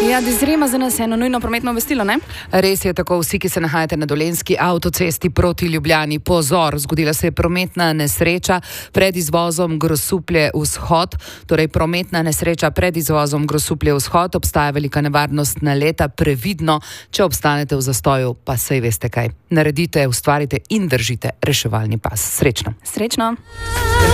Ja, Dezirema za nas eno nujno prometno obvestilo, ne? Res je tako, vsi, ki se nahajate na Dolenjski avtocesti proti Ljubljani, pozor, zgodila se je prometna nesreča pred izvozom Grosuplje vzhod, torej prometna nesreča pred izvozom Grosuplje vzhod, obstaja velika nevarnost naleta, previdno, če obstanete v zastoju, pa saj veste kaj. Naredite, ustvarite in držite reševalni pas. Srečno. Srečno.